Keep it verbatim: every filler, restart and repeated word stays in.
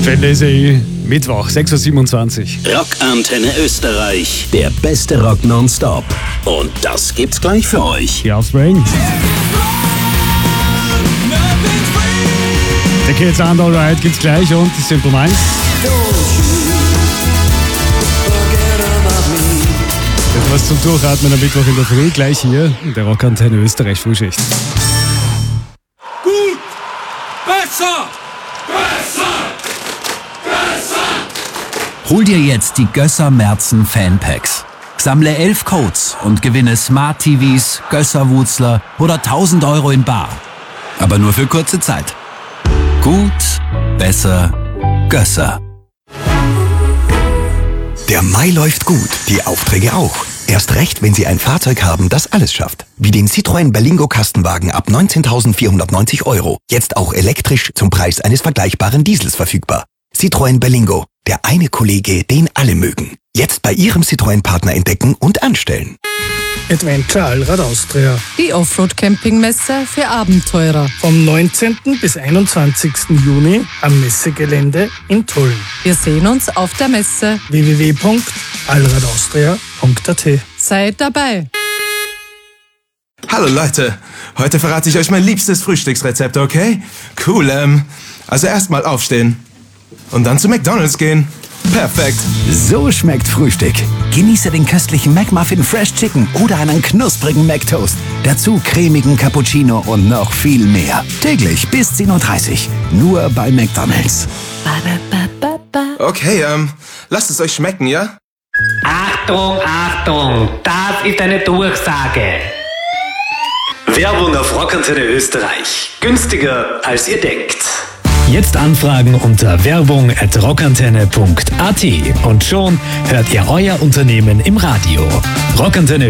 Fantasy, Mittwoch, sechs Uhr siebenundzwanzig. Rockantenne Österreich, der beste Rock nonstop. Und das gibt's gleich für euch. Die Offspring. The Kids and Alright gibt's gleich und die Simple Minds. Das war's zum Durchatmen am Mittwoch in der Früh, gleich hier in der Rockantenne Österreich Frühschicht. Gut! Besser! Besser! Besser! Hol dir jetzt die Gösser Merzen Fanpacks. Sammle elf Codes und gewinne Smart T Vs, Gösser Wutzler oder tausend Euro in bar. Aber nur für kurze Zeit. Gut, besser, Gösser. Der Mai läuft gut, die Aufträge auch. Erst recht, wenn Sie ein Fahrzeug haben, das alles schafft. Wie den Citroën Berlingo Kastenwagen ab neunzehntausendvierhundertneunzig Euro. Jetzt auch elektrisch zum Preis eines vergleichbaren Diesels verfügbar. Citroën Berlingo, der eine Kollege, den alle mögen. Jetzt bei Ihrem Citroën-Partner entdecken und anstellen. Adventure Allrad Austria. Die Offroad-Campingmesse für Abenteurer. Vom neunzehnten bis einundzwanzigsten Juni am Messegelände in Tulln. Wir sehen uns auf der Messe. w w w punkt allradaustria punkt a t. Seid dabei. Hallo Leute, heute verrate ich euch mein liebstes Frühstücksrezept, okay? Cool, ähm, also erstmal aufstehen und dann zu McDonald's gehen. Perfekt. So schmeckt Frühstück. Genieße den köstlichen McMuffin Fresh Chicken oder einen knusprigen McToast. Dazu cremigen Cappuccino und noch viel mehr. Täglich bis zehn Uhr dreißig. Nur bei McDonald's. Okay, ähm, lasst es euch schmecken, ja? Achtung, Achtung, das ist eine Durchsage. Werbung auf Rockantenne Österreich. Günstiger als ihr denkt. Jetzt anfragen unter werbung at rockantenne punkt a t und schon hört ihr euer Unternehmen im Radio. Rockantenne